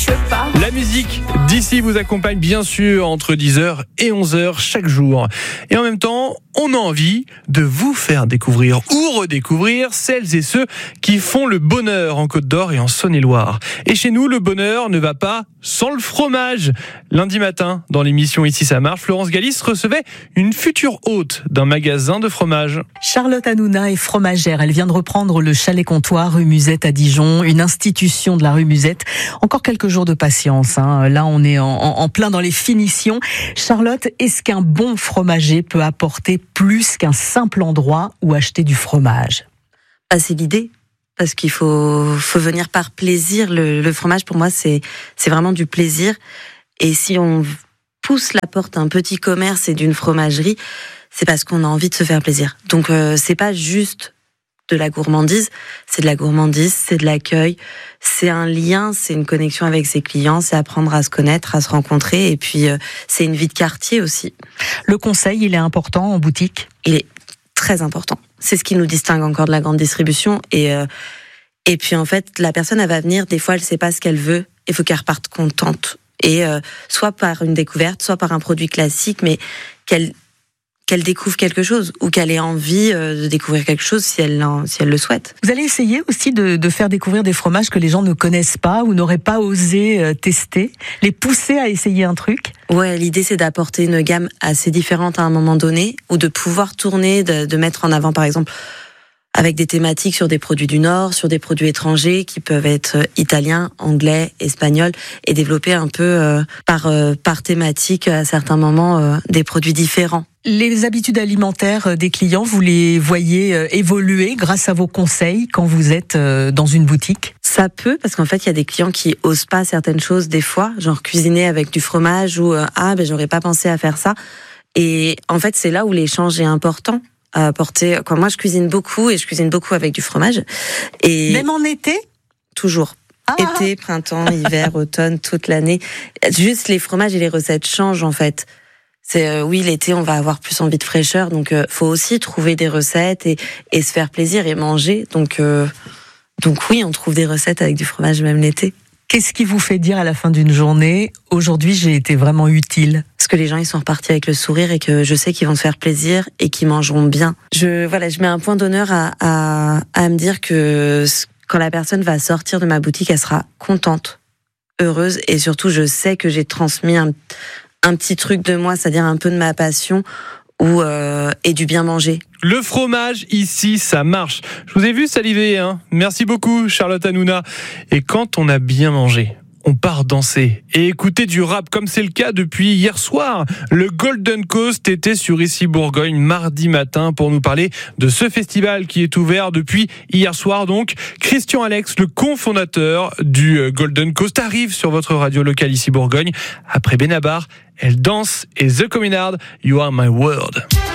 La musique d'ici vous accompagne bien sûr entre 10h et 11h chaque jour. Et en même temps, on a envie de vous faire découvrir ou redécouvrir celles et ceux qui font le bonheur en Côte d'Or et en Saône-et-Loire. Et chez nous, le bonheur ne va pas sans le fromage. Lundi matin, dans l'émission Ici ça marche, Florence Galis recevait une future hôte d'un magasin de fromage. Charlotte Hanouna est fromagère. Elle vient de reprendre le Chalet Comptoir rue Musette à Dijon, une institution de la rue Musette. Encore quelques jours de patience. Là, on est en plein dans les finitions. Charlotte, est-ce qu'un bon fromager peut apporter plus qu'un simple endroit où acheter du fromage ? C'est l'idée. Parce qu'il faut venir par plaisir. Le fromage, pour moi, c'est vraiment du plaisir. Et si on pousse la porte d'un petit commerce et d'une fromagerie, c'est parce qu'on a envie de se faire plaisir. Donc, c'est pas juste de la gourmandise, c'est de la gourmandise, c'est de l'accueil, c'est un lien, c'est une connexion avec ses clients, c'est apprendre à se connaître, à se rencontrer, et puis c'est une vie de quartier aussi. Le conseil, il est important en boutique ? Il est très important. C'est ce qui nous distingue encore de la grande distribution. Et puis en fait, la personne, elle va venir, des fois, elle sait pas ce qu'elle veut. Il faut qu'elle reparte contente. Et soit par une découverte, soit par un produit classique, mais qu'elle découvre quelque chose ou qu'elle ait envie de découvrir quelque chose si elle le souhaite. Vous allez essayer aussi de faire découvrir des fromages que les gens ne connaissent pas ou n'auraient pas osé tester, les pousser à essayer un truc ? Ouais, l'idée c'est d'apporter une gamme assez différente à un moment donné ou de pouvoir tourner, de mettre en avant par exemple avec des thématiques sur des produits du Nord, sur des produits étrangers qui peuvent être italiens, anglais, espagnols et développer un peu par thématique à certains moments des produits différents. Les habitudes alimentaires des clients, vous les voyez évoluer grâce à vos conseils quand vous êtes dans une boutique ? Ça peut, parce qu'en fait, il y a des clients qui osent pas certaines choses des fois, genre cuisiner avec du fromage ou j'aurais pas pensé à faire ça. Et en fait, c'est là où l'échange est important. Quand moi je cuisine beaucoup et je cuisine beaucoup avec du fromage. Et même en été ? Toujours. Été, printemps, hiver, automne, toute l'année. Juste les fromages et les recettes changent en fait. Oui, l'été on va avoir plus envie de fraîcheur, donc faut aussi trouver des recettes et se faire plaisir et manger. Donc oui, on trouve des recettes avec du fromage même l'été. Qu'est-ce qui vous fait dire à la fin d'une journée, aujourd'hui j'ai été vraiment utile ? Parce que les gens ils sont repartis avec le sourire et que je sais qu'ils vont se faire plaisir et qu'ils mangeront bien. Je mets un point d'honneur à me dire que quand la personne va sortir de ma boutique, elle sera contente, heureuse et surtout je sais que j'ai transmis un petit truc de moi, c'est-à-dire un peu de ma passion et du bien manger. Le fromage, ici, ça marche. Je vous ai vu saliver, Merci beaucoup, Charlotte Hanouna. Et quand on a bien mangé, on part danser et écouter du rap, comme c'est le cas depuis hier soir. Le Golden Coast était sur Ici Bourgogne mardi matin pour nous parler de ce festival qui est ouvert depuis hier soir. Donc, Christian Alex, le cofondateur du Golden Coast, arrive sur votre radio locale Ici Bourgogne. Après Benabar, elle danse et The Communard, You Are My World.